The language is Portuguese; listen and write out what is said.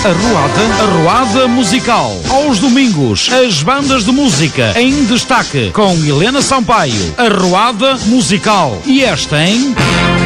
Arruada Musical. Aos domingos, as bandas de música em destaque com Helena Sampaio. Arruada Musical. E esta, hein?